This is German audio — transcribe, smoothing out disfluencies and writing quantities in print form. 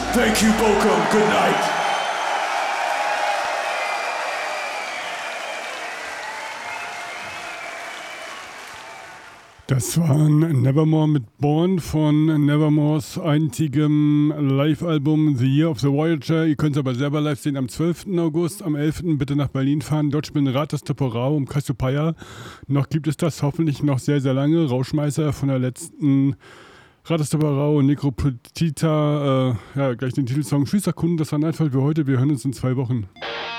Thank you, Bochum. Good night. Das war Nevermore mit Born von Nevermores einzigem Live-Album The Year of the Voyager. Ihr könnt es aber selber live sehen am 12. August. Am 11. bitte nach Berlin fahren. Dort spielen Ratas Temporao um Cassiopeia. Noch gibt es das hoffentlich noch sehr, sehr lange. Rauschmeißer von der letzten Ratas Temporao, Necropotita. Ja, gleich den Titelsong. Tschüss, Kunden, das war Nightfall für heute. Wir hören uns in 2 Wochen.